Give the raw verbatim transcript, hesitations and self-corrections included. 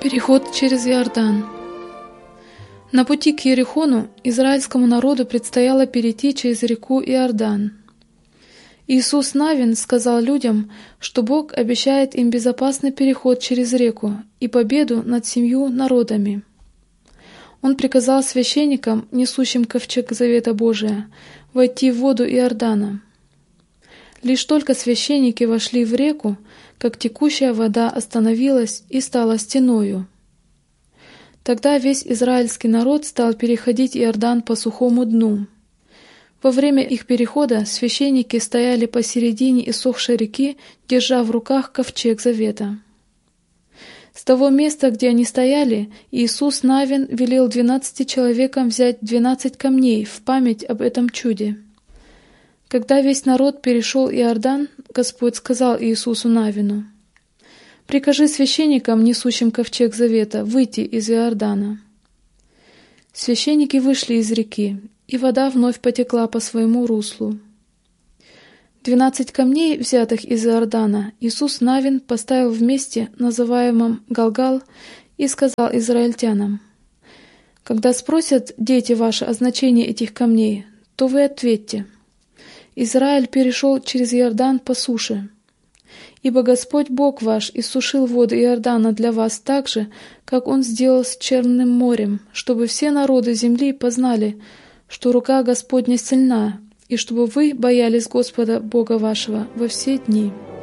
Переход через Иордан. На пути к Иерихону израильскому народу предстояло перейти через реку Иордан. Иисус Навин сказал людям, что Бог обещает им безопасный переход через реку и победу над семью народами. Он приказал священникам, несущим ковчег Завета Божия, войти в воду Иордана. Лишь только священники вошли в реку, как текущая вода остановилась и стала стеною. Тогда весь израильский народ стал переходить Иордан по сухому дну. Во время их перехода священники стояли посередине иссохшей реки, держа в руках ковчег Завета. С того места, где они стояли, Иисус Навин велел двенадцати человекам взять двенадцать камней в память об этом чуде. Когда весь народ перешел Иордан, Господь сказал Иисусу Навину: «Прикажи священникам, несущим ковчег Завета, выйти из Иордана». Священники вышли из реки, и вода вновь потекла по своему руслу. Двенадцать камней, взятых из Иордана, Иисус Навин поставил в месте, называемом Галгал, и сказал израильтянам: «Когда спросят дети ваши о значении этих камней, то вы ответьте: Израиль перешел через Иордан по суше. Ибо Господь Бог ваш иссушил воды Иордана для вас так же, как Он сделал с Черным морем, чтобы все народы земли познали, что рука Господня сильна, и чтобы вы боялись Господа Бога вашего во все дни».